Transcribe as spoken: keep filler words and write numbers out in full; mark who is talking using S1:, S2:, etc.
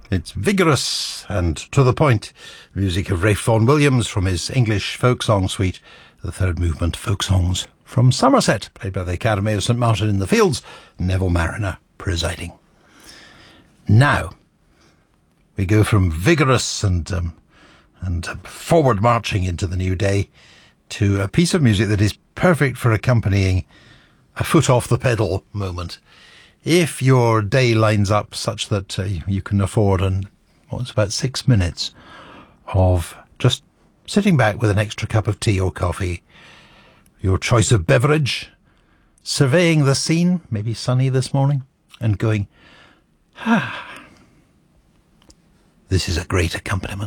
S1: It's vigorous and to the point. Music of Ralph Vaughan Williams from his English folk song suite, the third movement, Folk Songs from Somerset, played by the Academy of St Martin in the Fields, Neville Marriner presiding. Now, we go from vigorous and um, and forward marching into the new day to a piece of music that is perfect for accompanying a foot off the pedal moment. If your day lines up such that uh, you can afford an, what's about six minutes of just sitting back with an extra cup of tea or coffee, your choice of beverage, surveying the scene, maybe sunny this morning, and going, ah, this is a great accompaniment.